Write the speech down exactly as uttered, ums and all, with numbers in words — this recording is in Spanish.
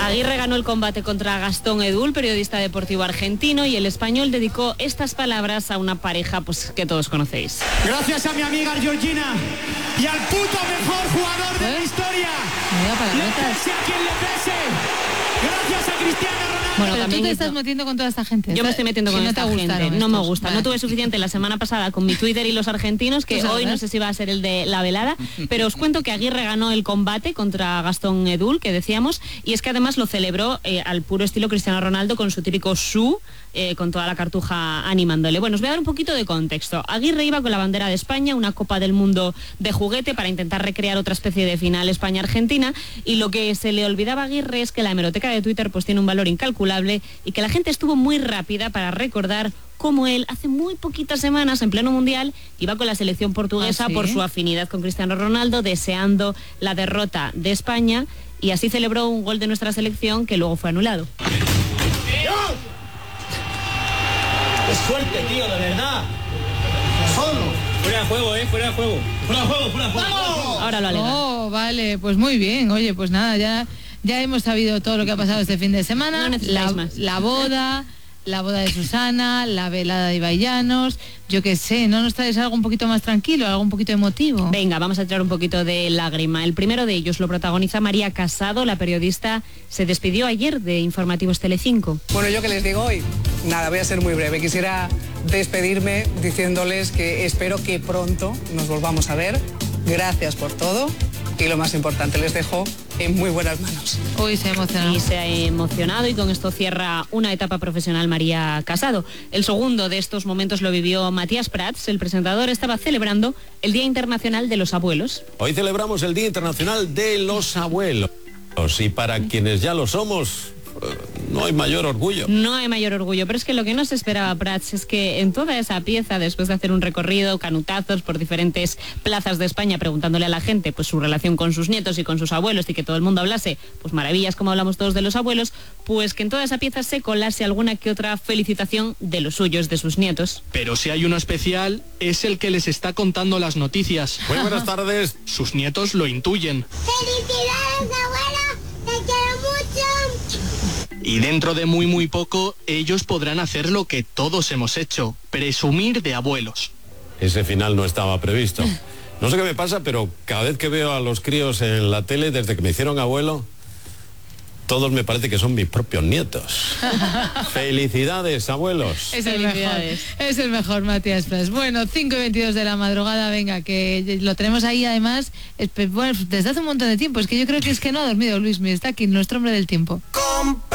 Aguirre ganó el combate contra Gastón Edul, periodista deportivo argentino, y el español dedicó estas palabras a una pareja pues que todos conocéis. Gracias a mi amiga Georgina y al puto mejor jugador de ¿Eh? la historia. Mira, Le pese a quien le pese. Gracias a Cristiano Ronaldo. Bueno, Pero tú también te hizo... estás metiendo con toda esta gente. Yo me estoy metiendo con no esta te gente. gustaron No me estos. gusta. Vale. No tuve suficiente la semana pasada con mi Twitter y los argentinos, que Pues hoy ahora. no sé si va a ser el de la velada, pero os cuento que Aguirre ganó el combate contra Gastón Edul, que decíamos, y es que además lo celebró eh, al puro estilo Cristiano Ronaldo con su típico su, eh, con toda la cartuja animándole. Bueno, os voy a dar un poquito de contexto. Aguirre iba con la bandera de España, una Copa del Mundo de juguete, para intentar recrear otra especie de final España-Argentina, y lo que se le olvidaba a Aguirre es que la hemeroteca de Twitter pues tiene un valor incalculable y que la gente estuvo muy rápida para recordar cómo él hace muy poquitas semanas en pleno mundial iba con la selección portuguesa ¿Ah, sí? por su afinidad con Cristiano Ronaldo, deseando la derrota de España, y así celebró un gol de nuestra selección que luego fue anulado. Es fuerte, tío, de verdad. Solo. Fuera de juego, eh, fuera de juego. Fuera de juego, fuera de juego. Ahora lo alega. Oh, vale, pues muy bien. Oye, pues nada, ya, ya hemos sabido todo lo que ha pasado este fin de semana. No necesitáis la, más. la boda, la boda de Susana, la velada de Ibai Llanos. Yo qué sé, ¿no nos traes algo un poquito más tranquilo, algo un poquito emotivo? Venga, vamos a echar un poquito de lágrima. El primero de ellos lo protagoniza María Casado, la periodista. Se despidió ayer de Informativos Telecinco. Bueno, ¿yo qué les digo hoy? Nada, voy a ser muy breve. Quisiera despedirme diciéndoles que espero que pronto nos volvamos a ver. Gracias por todo y lo más importante, les dejo en muy buenas manos. Uy, se ha emocionado. Y se ha emocionado, y con esto cierra una etapa profesional María Casado. El segundo de estos momentos lo vivió Matías Prats. El presentador estaba celebrando el Día Internacional de los Abuelos. Hoy celebramos el Día Internacional de los Abuelos. Y para quienes ya lo somos, no hay mayor orgullo. No hay mayor orgullo, pero es que lo que no se esperaba Prats es que en toda esa pieza, después de hacer un recorrido, canutazos por diferentes plazas de España, preguntándole a la gente pues su relación con sus nietos y con sus abuelos, y que todo el mundo hablase pues maravillas como hablamos todos de los abuelos, pues que en toda esa pieza se colase alguna que otra felicitación de los suyos, de sus nietos. Pero si hay uno especial, es el que les está contando las noticias. Muy buenas tardes. Sus nietos lo intuyen. ¡Felicidades, abuela! ¡Te quiero mucho! Y dentro de muy muy poco, ellos podrán hacer lo que todos hemos hecho, presumir de abuelos. Ese final no estaba previsto. No sé qué me pasa, pero cada vez que veo a los críos en la tele, desde que me hicieron abuelo, todos me parece que son mis propios nietos. Felicidades, abuelos. Es el mejor, es el mejor, Matías Prats. Bueno, cinco y veintidós de la madrugada, venga, que lo tenemos ahí además, es, bueno, desde hace un montón de tiempo. Es que yo creo que es que no ha dormido Luismi, está aquí, nuestro hombre del tiempo. Compra.